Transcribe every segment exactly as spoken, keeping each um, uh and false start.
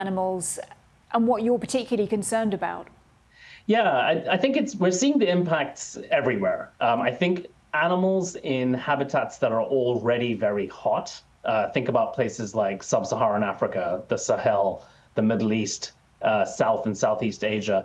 animals and what you're particularly concerned about? Yeah, I, I think it's we're seeing the impacts everywhere. Um, I think animals in habitats that are already very hot. Uh, think about places like sub-Saharan Africa, the Sahel, the Middle East, uh, South and Southeast Asia.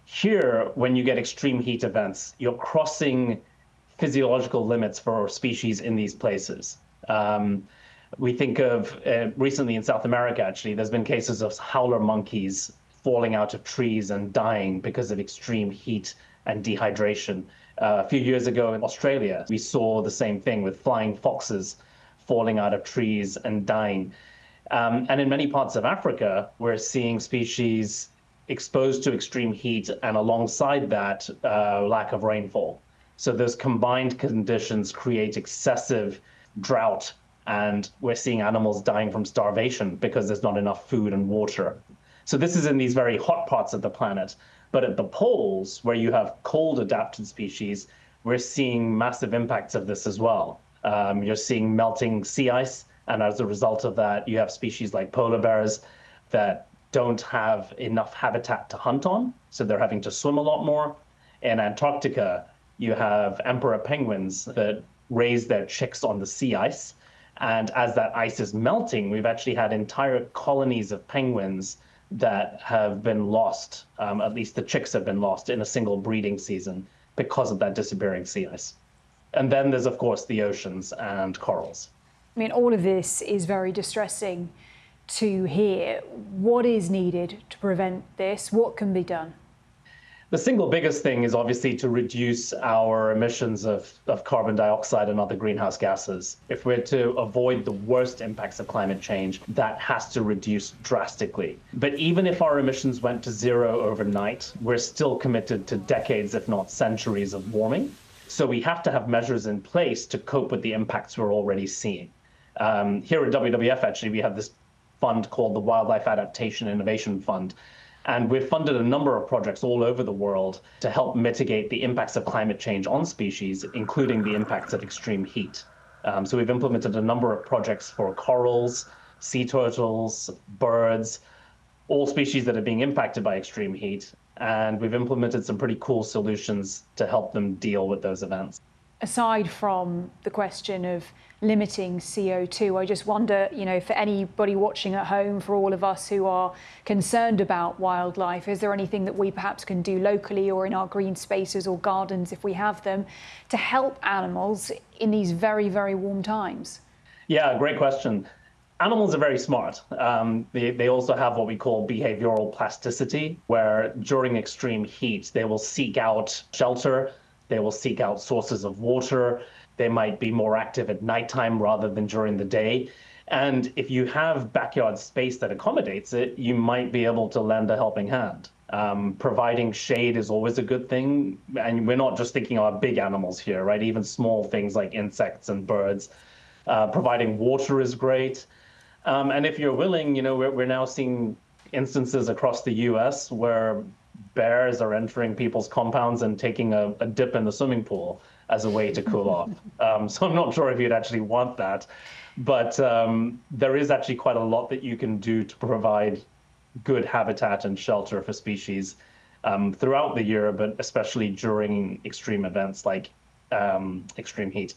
Here, when you get extreme heat events, you're crossing physiological limits for species in these places. Um, we think of uh, recently in South America, actually, there's been cases of howler monkeys falling out of trees and dying because of extreme heat and dehydration. Uh, a few years ago in Australia, we saw the same thing with flying foxes falling out of trees and dying. Um, and in many parts of Africa, we're seeing species exposed to extreme heat and alongside that, uh, lack of rainfall. So those combined conditions create excessive drought, and we're seeing animals dying from starvation because there's not enough food and water. So this is in these very hot parts of the planet. But at the poles, where you have cold adapted species, we're seeing massive impacts of this as well. Um, you're seeing melting sea ice, and as a result of that, you have species like polar bears that don't have enough habitat to hunt on, so they're having to swim a lot more. In Antarctica, you have emperor penguins that raise their chicks on the sea ice. And as that ice is melting, we've actually had entire colonies of penguins that have been lost, um, at least the chicks have been lost in a single breeding season because of that disappearing sea ice. And then there's, of course, the oceans and corals. I mean, all of this is very distressing to hear. What is needed to prevent this? What can be done? The single biggest thing is obviously to reduce our emissions of, of carbon dioxide and other greenhouse gases. If we're to avoid the worst impacts of climate change, that has to reduce drastically. But even if our emissions went to zero overnight, we're still committed to decades, if not centuries, of warming. So we have to have measures in place to cope with the impacts we're already seeing. Um, here at W W F, actually, we have this fund called the Wildlife Adaptation Innovation Fund. And we've funded a number of projects all over the world to help mitigate the impacts of climate change on species, including the impacts of extreme heat. Um, so we've implemented a number of projects for corals, sea turtles, birds, all species that are being impacted by extreme heat. And we've implemented some pretty cool solutions to help them deal with those events. Aside from the question of limiting C O two, I just wonder, you know, for anybody watching at home, for all of us who are concerned about wildlife, is there anything that we perhaps can do locally or in our green spaces or gardens, if we have them, to help animals in these very, very warm times? Yeah, great question. Animals are very smart. Um, they, they also have what we call behavioral plasticity, where during extreme heat, they will seek out shelter. They will seek out sources of water. They might be more active at nighttime rather than during the day. And if you have backyard space that accommodates it, you might be able to lend a helping hand. Um, providing shade is always a good thing. And we're not just thinking about big animals here, right? Even small things like insects and birds. Uh, providing water is great. Um, and if you're willing, you know, we're, we're now seeing instances across the U S where bears are entering people's compounds and taking a, a dip in the swimming pool as a way to cool off. Um, so I'm not sure if you'd actually want that, but um, there is actually quite a lot that you can do to provide good habitat and shelter for species um, throughout the year, but especially during extreme events like um, extreme heat.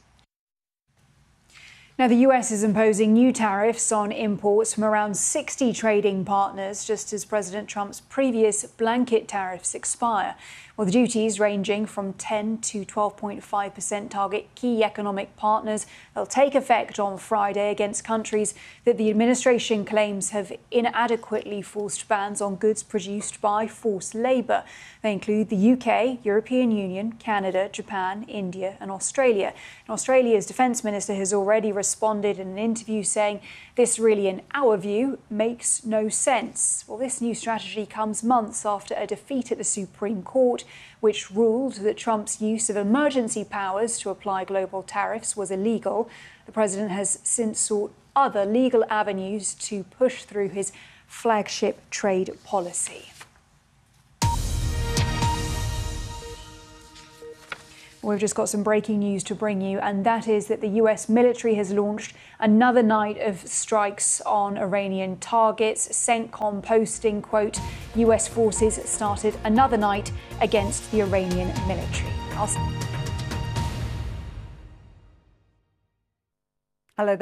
Now, the U S is imposing new tariffs on imports from around sixty trading partners, just as President Trump's previous blanket tariffs expire. Well, the duties ranging from ten to twelve point five percent target key economic partners. They'll take effect on Friday against countries that the administration claims have inadequately forced bans on goods produced by forced labour. They include the U K, European Union, Canada, Japan, India and Australia. And Australia's Defence Minister has already responded in an interview saying this really, in our view, makes no sense. Well, this new strategy comes months after a defeat at the Supreme Court, which ruled that Trump's use of emergency powers to apply global tariffs was illegal. The president has since sought other legal avenues to push through his flagship trade policy. We've just got some breaking news to bring you, and that is that the U S military has launched another night of strikes on Iranian targets. CENTCOM posting, quote, U S forces started another night against the Iranian military. I'll